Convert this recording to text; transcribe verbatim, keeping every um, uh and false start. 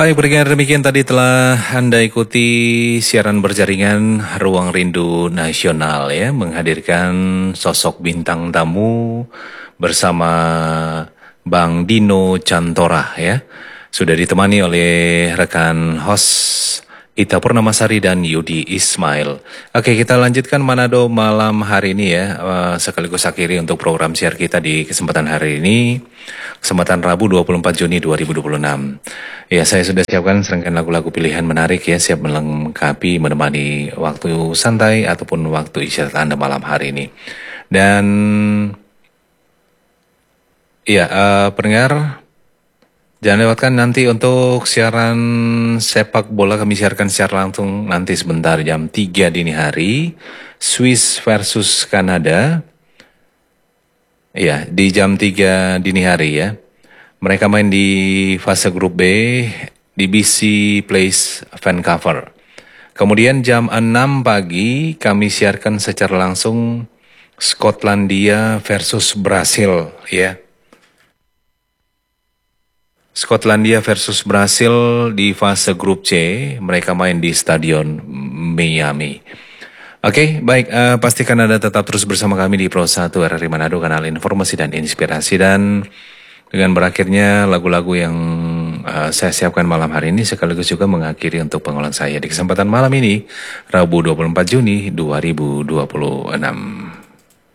Baik, berikan demikian tadi telah Anda ikuti siaran berjaringan Ruang Rindu Nasional ya, menghadirkan sosok bintang tamu bersama Bang Dino Cantora ya. Sudah ditemani oleh rekan host Ita Purnamasari dan Yudi Ismail. Oke, kita lanjutkan Manado malam hari ini ya, uh, sekaligus akhiri untuk program siar kita di kesempatan hari ini, kesempatan Rabu dua puluh empat Juni dua ribu dua puluh enam. Ya, saya sudah siapkan serangkaian lagu-lagu pilihan menarik ya, siap melengkapi, menemani waktu santai ataupun waktu istirahat Anda malam hari ini. Dan ya, uh, pendengar, jangan lewatkan nanti untuk siaran sepak bola, kami siarkan secara langsung nanti sebentar jam tiga dini hari, Swiss versus Kanada. Ya, di jam tiga dini hari ya. Mereka main di fase grup B di B C Place Vancouver. Kemudian jam enam pagi kami siarkan secara langsung Skotlandia versus Brasil ya. Skotlandia versus Brasil di fase grup C, mereka main di Stadion Miami. Oke, baik, uh, pastikan Anda tetap terus bersama kami di Pro satu R R I Manado, kanal informasi dan inspirasi. Dan dengan berakhirnya lagu-lagu yang uh, saya siapkan malam hari ini, sekaligus juga mengakhiri untuk pengolahan saya di kesempatan malam ini, Rabu dua puluh empat Juni dua ribu dua puluh enam.